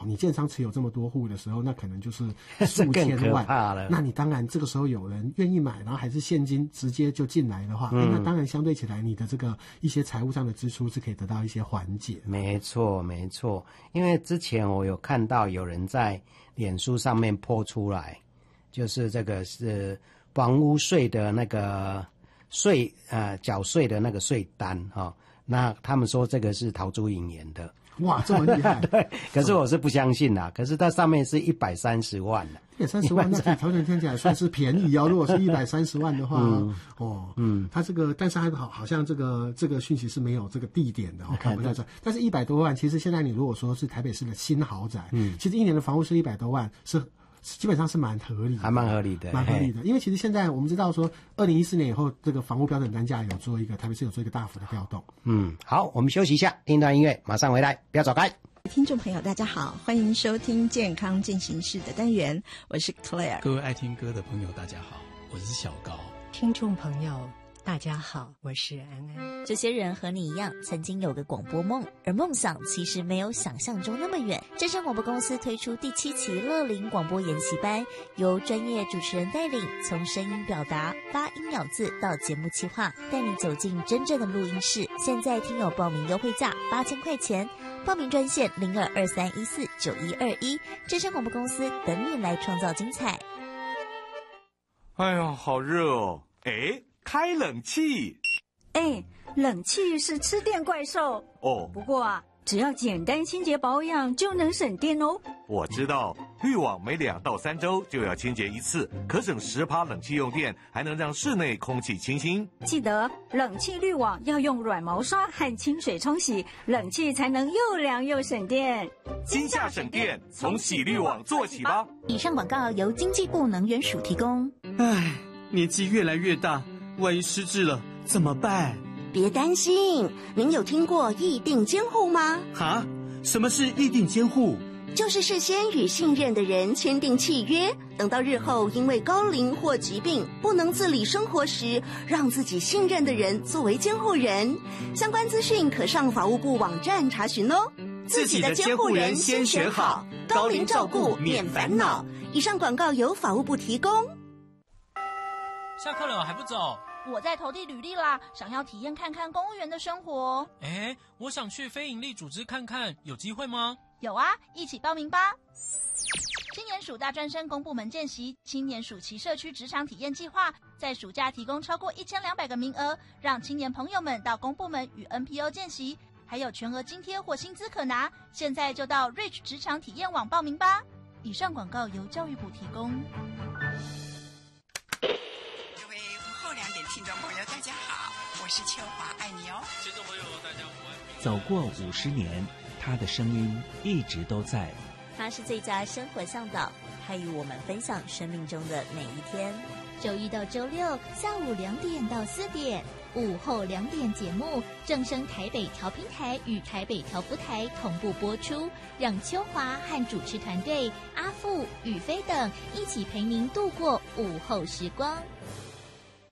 你建商持有这么多户的时候，那可能就是数千万了。那你当然这个时候有人愿意买，然后还是现金直接就进来的话，那当然相对起来，你的这个一些财务上的支出是可以得到一些缓解。 没错，没错。因为之前我有看到有人在脸书上面po出来，就是这个是房屋税的那个税缴税的那个税单那他们说这个是陶朱隐言的。 哇，这么厉害！ 对，可是我是不相信啦。可是它上面是130万了 ，130万，那比条件听起来算是便宜哦。如果是130万的话，它这个，但是还好像这个讯息是没有这个地点的，看不太出来。但是100多万，其实现在你如果说是台北市的新豪宅，其实一年的房屋是100多万是。基本上是蛮合理的， 还蛮合理的， 蛮合理的。因为其实现在我们知道说，2014年以后，这个房屋标准单价台北市有做一个大幅的调动。 好，我们休息一下，听一段音乐，马上回来，不要走开。 听众朋友，大家好，欢迎收听健康进行式的单元，我是 Claire。 各位爱听歌的朋友，大家好，我是小高。 听众朋友大家好，我是安安。 这些人和你一样，曾经有个广播梦，而梦想其实没有想象中那么远。正声广播公司推出第7期乐龄广播研习班，由专业主持人带领，从声音表达、发音咬字到节目企划，带你走进真正的录音室。现在听友报名优惠价8000块钱，报名专线0223149121，正声广播公司等你来创造精彩。 哎呀，好热哦！哎，开冷气。 哎，冷气是吃电怪兽哦。 不过啊，只要简单清洁保养就能省电哦。 我知道，滤网每2到3周就要清洁一次，可省10%冷气用电，还能让室内空气清新。 记得冷气滤网要用软毛刷和清水冲洗，冷气才能又凉又省电。 今夏省电，从洗滤网做起吧。 以上广告由经济部能源署提供。 唉，年纪越来越大，万一失智了怎么办？ 别担心，您有听过议定监护吗？ 哈？什么是议定监护？ 就是事先与信任的人签订契约，等到日后因为高龄或疾病不能自理生活时，让自己信任的人作为监护人。相关资讯可上法务部网站查询哦。 自己的监护人先选好，高龄照顾免烦恼。 以上广告由法务部提供。 下课了还不走？ 我在投递履历啦，想要体验看看公务员的生活。 我想去非营利组织看看，有机会吗？ 有啊，一起报名吧。青年署大专生公部门见习，青年署其社区职场体验计划，在暑假提供超过1200个名额，让青年朋友们到公部门与 NPO 见习，还有全额津贴或薪资可拿。现在就到 Reach 职场体验网报名吧。以上广告由教育部提供。 听众朋友大家好，我是秋华，爱你哦。 听众朋友大家好。 走过50年，他的声音一直都在。 他是最佳生活向导，他与我们分享生命中的每一天。周一到周六下午2点到4点，午后2点节目正声台北调频台与台北调布台同步播出，让秋华和主持团队阿富、宇飞等一起陪您度过午后时光。